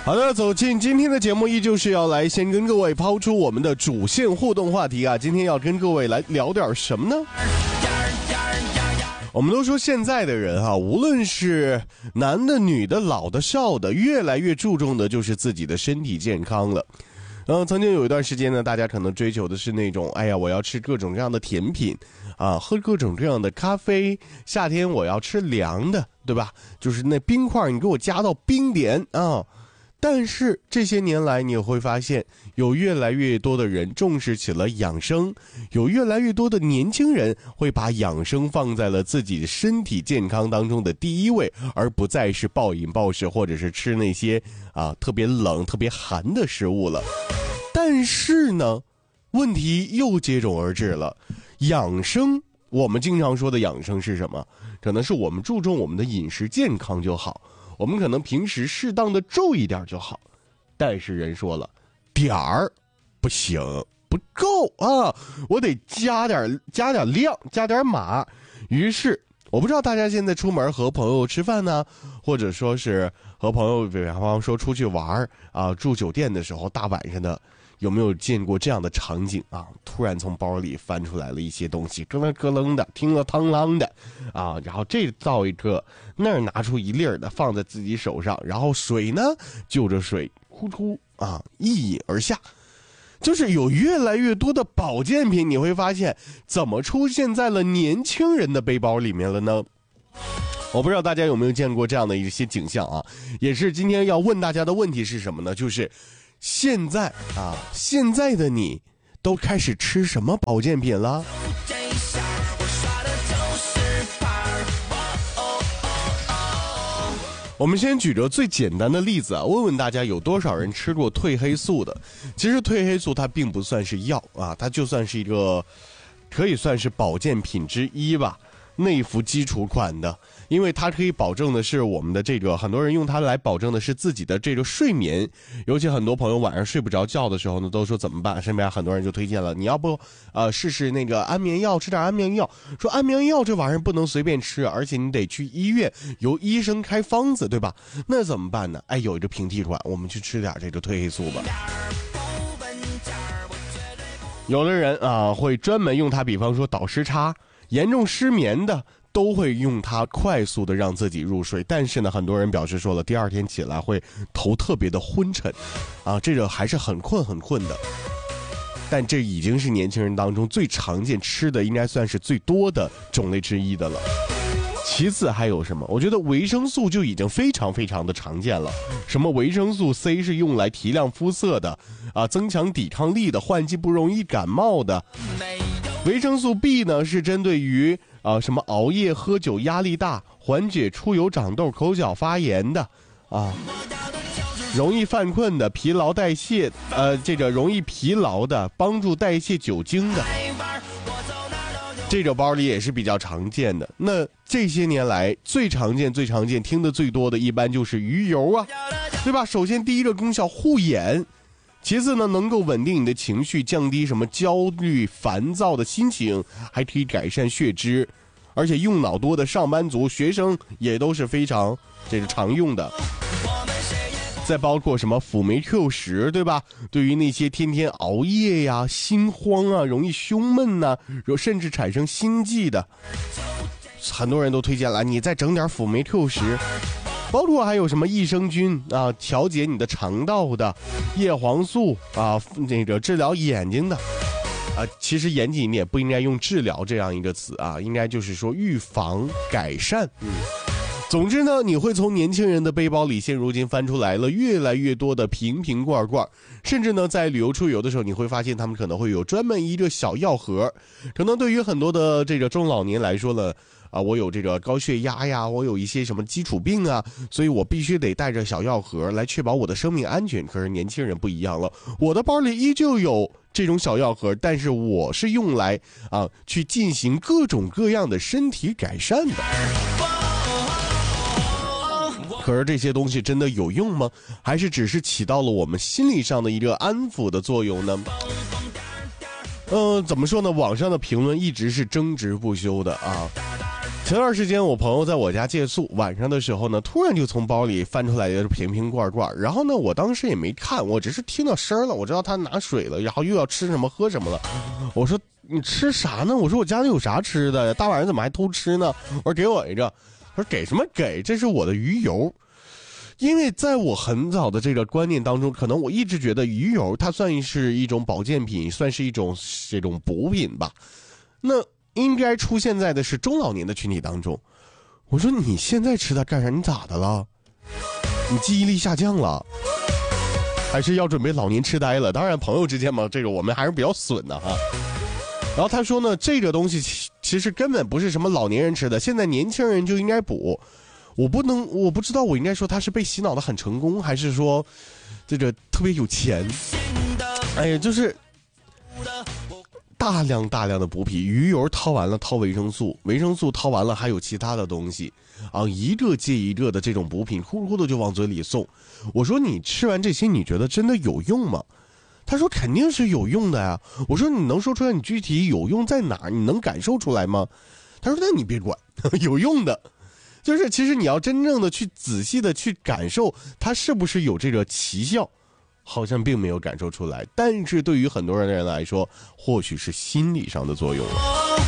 好的，走进今天的节目，依旧是要来先跟各位抛出我们的主线互动话题啊。今天要跟各位来聊点什么呢？我们都说现在的人啊，无论是男的、女的、老的、少的，越来越注重的就是自己的身体健康了。曾经有一段时间呢，大家可能追求的是那种，哎呀，我要吃各种各样的甜品啊，喝各种各样的咖啡，夏天我要吃凉的，对吧？就是那冰块你给我加到冰点啊。但是这些年来你会发现，有越来越多的人重视起了养生，有越来越多的年轻人会把养生放在了自己的身体健康当中的第一位，而不再是暴饮暴食或者是吃那些特别冷特别寒的食物了。但是呢，问题又接踵而至了。养生，我们经常说的养生是什么？可能是我们注重我们的饮食健康就好，我们可能平时适当的瘦一点就好。但是人说了，点儿不行，不够啊，我得加点量，加点码。于是我不知道大家现在出门和朋友吃饭呢，或者说是和朋友比方说出去玩住酒店的时候，大晚上的有没有见过这样的场景啊？突然从包里翻出来了一些东西，咯楞咯楞的，听了汤啷的然后这倒一个，那儿拿出一粒儿的放在自己手上，然后水呢就着水呼出一饮而下。就是有越来越多的保健品，你会发现怎么出现在了年轻人的背包里面了呢？我不知道大家有没有见过这样的一些景象啊？也是今天要问大家的问题是什么呢？就是现在的你都开始吃什么保健品了？我们先举着最简单的例子问问大家有多少人吃过褪黑素的。其实褪黑素它并不算是药它就算是一个可以算是保健品之一吧，内服基础款的，因为它可以保证的是我们的这个，很多人用它来保证的是自己的这个睡眠。尤其很多朋友晚上睡不着觉的时候呢，都说怎么办？身边很多人就推荐了，你要不试试那个安眠药，吃点安眠药。说安眠药这玩意儿不能随便吃，而且你得去医院由医生开方子，对吧？那怎么办呢？有一个平替款，我们去吃点这个褪黑素吧。有的人会专门用它，比方说倒时差，严重失眠的都会用它快速的让自己入睡。但是呢，很多人表示说了，第二天起来会头特别的昏沉这个还是很困的。但这已经是年轻人当中最常见吃的，应该算是最多的种类之一的了。其次还有什么？我觉得维生素就已经非常非常的常见了。什么维生素 C 是用来提亮肤色的增强抵抗力的，换季不容易感冒的。维生素 B 呢是针对于什么熬夜、喝酒、压力大，缓解出油、长痘、口角发炎的容易犯困的、疲劳代谢这个容易疲劳的，帮助代谢酒精的。这个包里也是比较常见的。那这些年来最常见听得最多的一般就是鱼油对吧？首先第一个功效护眼，其次呢能够稳定你的情绪，降低什么焦虑烦躁的心情，还可以改善血脂，而且用脑多的上班族学生也都是非常常用的。再包括什么辅酶 Q10， 对吧？对于那些天天熬夜心慌容易胸闷甚至产生心悸的，很多人都推荐了你再整点辅酶 Q10。包括还有什么益生菌调节你的肠道的，叶黄素那个治疗眼睛的其实严谨一点不应该用治疗这样一个词应该就是说预防改善。总之呢，你会从年轻人的背包里现如今翻出来了越来越多的瓶罐，甚至呢在旅游出游的时候，你会发现他们可能会有专门一个小药盒。可能对于很多的这个中老年来说了我有这个高血压我有一些什么基础病所以我必须得带着小药盒来确保我的生命安全。可是年轻人不一样了，我的包里依旧有这种小药盒，但是我是用来去进行各种各样的身体改善的。可是这些东西真的有用吗？还是只是起到了我们心理上的一个安抚的作用呢？怎么说呢？网上的评论一直是争执不休的前段时间我朋友在我家借宿，晚上的时候呢，突然就从包里翻出来的瓶瓶罐罐，然后呢，我当时也没看，我只是听到声了，我知道他拿水了，然后又要吃什么喝什么了。我说你吃啥呢？我说我家里有啥吃的？大晚上怎么还偷吃呢？我说给我一个。他说给什么给？这是我的鱼油。因为在我很早的这个观念当中，可能我一直觉得鱼油它算是一种保健品，算是一种这种补品吧。那应该出现在的是中老年的群体当中。我说你现在吃它干啥？你咋的了？你记忆力下降了，还是要准备老年痴呆了？当然朋友之间嘛，这个我们还是比较损的哈。然后他说呢，这个东西其实根本不是什么老年人吃的，现在年轻人就应该补。我不知道我应该说他是被洗脑的很成功，还是说这个特别有钱。哎呀，就是大量的补品，鱼油掏完了掏维生素，维生素掏完了还有其他的东西啊，一个接一个的这种补品呼噜呼噜就往嘴里送。我说你吃完这些你觉得真的有用吗？他说肯定是有用的呀。我说你能说出来你具体有用在哪儿？你能感受出来吗？他说那你别管，有用的。就是其实你要真正的去仔细的去感受它是不是有这个奇效，好像并没有感受出来，但是对于很多人来说或许是心理上的作用了。